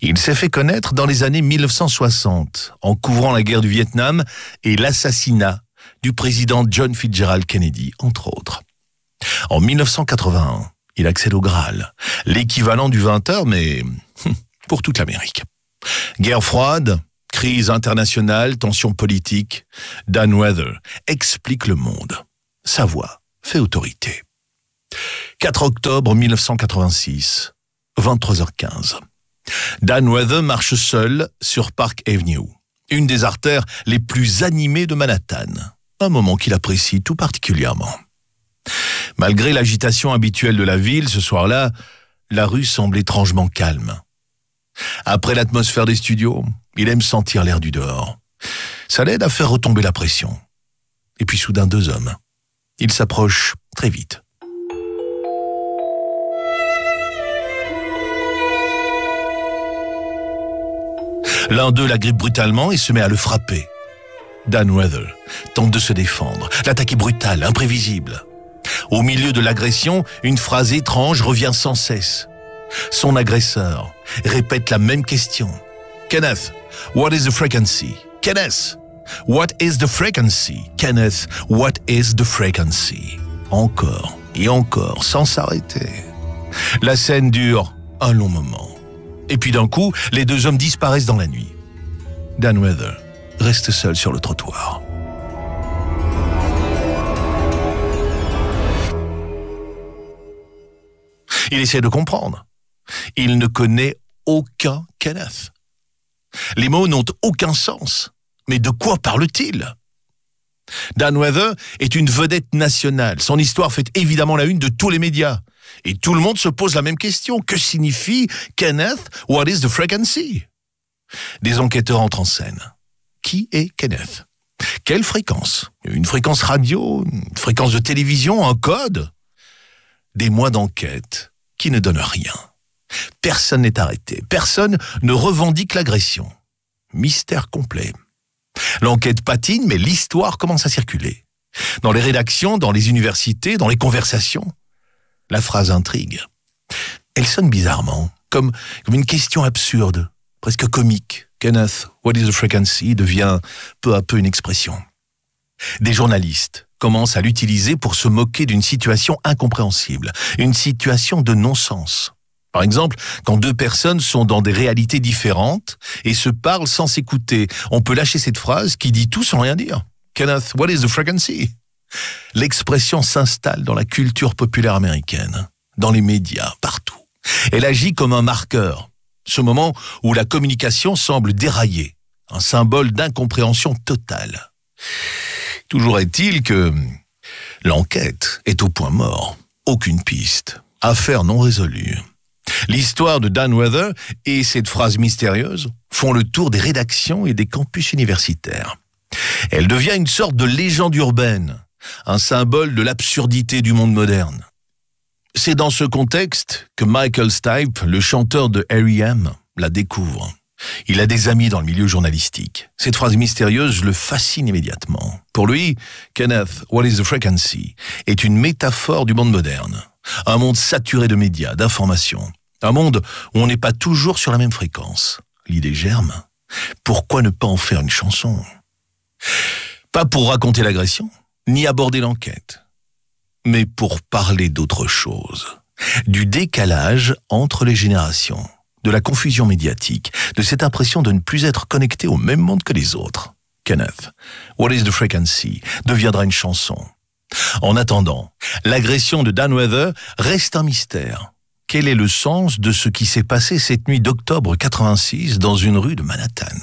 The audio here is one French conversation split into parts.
Il s'est fait connaître dans les années 1960 en couvrant la guerre du Vietnam et l'assassinat du président John Fitzgerald Kennedy, entre autres. En 1981, il accède au Graal, l'équivalent du 20h, mais pour toute l'Amérique. Guerre froide, crise internationale, tensions politiques, Dan Weather explique le monde. Sa voix fait autorité. 4 octobre 1986, 23h15. Dan Weather marche seul sur Park Avenue, une des artères les plus animées de Manhattan, un moment qu'il apprécie tout particulièrement. Malgré l'agitation habituelle de la ville, ce soir-là, la rue semble étrangement calme. Après l'atmosphère des studios, il aime sentir l'air du dehors. Ça l'aide à faire retomber la pression. Et puis soudain, 2 hommes. Ils s'approchent très vite. L'un d'eux l'agrippe brutalement et se met à le frapper. Dan Weather tente de se défendre. L'attaque est brutale, imprévisible. Au milieu de l'agression, une phrase étrange revient sans cesse. Son agresseur répète la même question. Kenneth, what is the frequency? Kenneth, what is the frequency? Kenneth, what is the frequency? Encore et encore, sans s'arrêter. La scène dure un long moment. Et puis d'un coup, les 2 hommes disparaissent dans la nuit. Dan Weather reste seul sur le trottoir. Il essaie de comprendre. Il ne connaît aucun Kenneth. Les mots n'ont aucun sens. Mais de quoi parle-t-il? Dan Weather est une vedette nationale. Son histoire fait évidemment la une de tous les médias. Et tout le monde se pose la même question. Que signifie Kenneth? What is the frequency? Des enquêteurs entrent en scène. Qui est Kenneth? Quelle fréquence? Une fréquence radio? Une fréquence de télévision? Un code? Des mois d'enquête qui ne donnent rien. Personne n'est arrêté. Personne ne revendique l'agression. Mystère complet. L'enquête patine, mais l'histoire commence à circuler. Dans les rédactions, dans les universités, dans les conversations, la phrase intrigue. Elle sonne bizarrement, comme une question absurde, presque comique. Kenneth, what is the frequency? Devient peu à peu une expression. Des journalistes commencent à l'utiliser pour se moquer d'une situation incompréhensible, une situation de non-sens. Par exemple, quand 2 personnes sont dans des réalités différentes et se parlent sans s'écouter, on peut lâcher cette phrase qui dit tout sans rien dire. Kenneth, what is the frequency? L'expression s'installe dans la culture populaire américaine, dans les médias, partout. Elle agit comme un marqueur, ce moment où la communication semble dérailler, un symbole d'incompréhension totale. Toujours est-il que l'enquête est au point mort, aucune piste, affaire non résolue. L'histoire de Dan Weather et cette phrase mystérieuse font le tour des rédactions et des campus universitaires. Elle devient une sorte de légende urbaine, un symbole de l'absurdité du monde moderne. C'est dans ce contexte que Michael Stipe, le chanteur de R.E.M., la découvre. Il a des amis dans le milieu journalistique. Cette phrase mystérieuse le fascine immédiatement. Pour lui, Kenneth, what is the frequency? Est une métaphore du monde moderne. Un monde saturé de médias, d'informations. Un monde où on n'est pas toujours sur la même fréquence. L'idée germe. Pourquoi ne pas en faire une chanson? Pas pour raconter l'agression, ni aborder l'enquête, mais pour parler d'autre chose. Du décalage entre les générations, de la confusion médiatique, de cette impression de ne plus être connecté au même monde que les autres. Kenneth, what is the frequency? Deviendra une chanson. En attendant, l'agression de Dan Weather reste un mystère. Quel est le sens de ce qui s'est passé cette nuit d'octobre 86 dans une rue de Manhattan?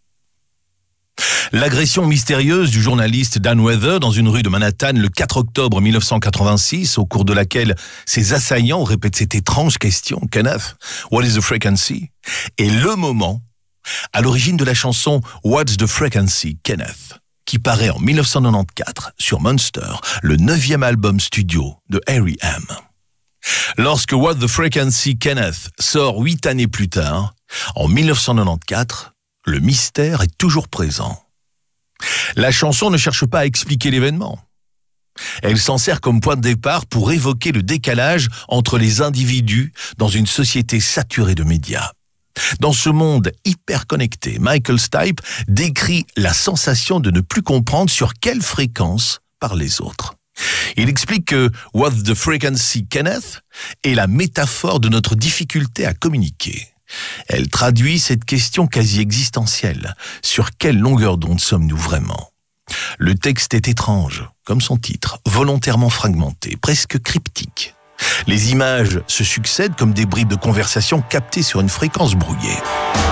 L'agression mystérieuse du journaliste Dan Weather dans une rue de Manhattan le 4 octobre 1986, au cours de laquelle ses assaillants répètent cette étrange question, Kenneth, what is the frequency? est le moment à l'origine de la chanson What's the Frequency, Kenneth, qui paraît en 1994 sur Monster, le 9e album studio de R.E.M. Lorsque What's the Frequency, Kenneth sort 8 années plus tard, en 1994, le mystère est toujours présent. La chanson ne cherche pas à expliquer l'événement. Elle s'en sert comme point de départ pour évoquer le décalage entre les individus dans une société saturée de médias. Dans ce monde hyper connecté, Michael Stipe décrit la sensation de ne plus comprendre sur quelle fréquence parlent les autres. Il explique que « What's the frequency, Kenneth ?» est la métaphore de notre difficulté à communiquer. Elle traduit cette question quasi existentielle. Sur quelle longueur d'onde sommes-nous vraiment ? Le texte est étrange, comme son titre, volontairement fragmenté, presque cryptique. Les images se succèdent comme des bribes de conversation captées sur une fréquence brouillée.